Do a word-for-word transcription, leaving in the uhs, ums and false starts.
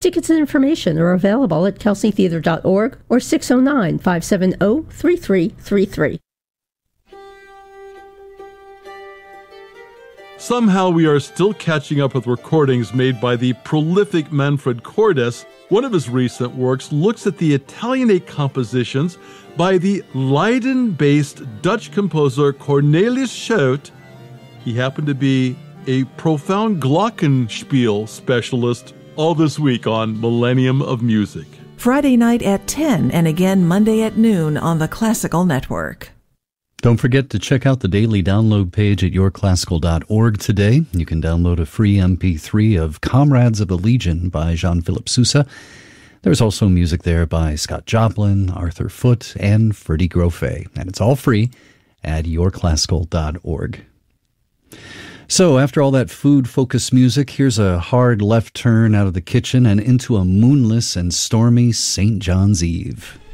Tickets and information are available at kelsey theater dot org or six oh nine, five seven oh, three three three three. Somehow we are still catching up with recordings made by the prolific Manfred Cordes. One of his recent works looks at the Italianate compositions by the Leiden-based Dutch composer Cornelis Schout. He happened to be a profound glockenspiel specialist. All this week on Millennium of Music. Friday night at ten and again Monday at noon on the Classical Network. Don't forget to check out the daily download page at your classical dot org today. You can download a free M P three of Comrades of the Legion by Jean-Philippe Sousa. There's also music there by Scott Joplin, Arthur Foote, and Ferdy Grofé. And it's all free at your classical dot org. So after all that food-focused music, here's a hard left turn out of the kitchen and into a moonless and stormy Saint John's Eve.